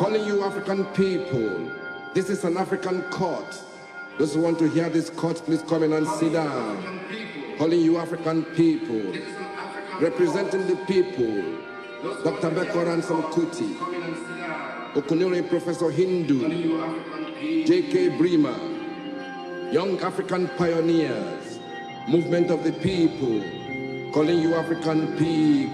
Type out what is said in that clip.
Calling you African people. This is an African court. Those who want to hear this court, please come in and sit down. Calling you African people. Representing the people. Dr. Beko Ransom Kuti. Okunere Professor Hindu. J.K. Bremer. Young African pioneers. Movement of the people. Calling you African people.